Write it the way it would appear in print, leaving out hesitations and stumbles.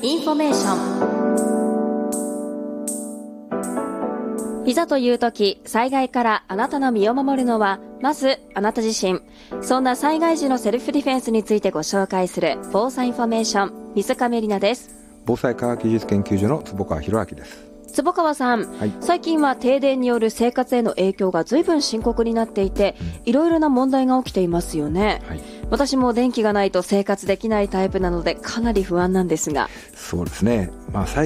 インフォメーション。いざという時、災害からあなたの身を守るのはまずあなた自身。そんな災害時のセルフディフェンスについてご紹介する防災インフォメーション、水上里奈です。 防災科学技術研究所の坪川博明です。 坪川さん、はい、最近は停電による生活への影響が随分深刻になっていて、いろいろな問題が起きていますよね、はい、私も電気がないと生活できないタイプなのでかなり不安なんですが。 そうですね、最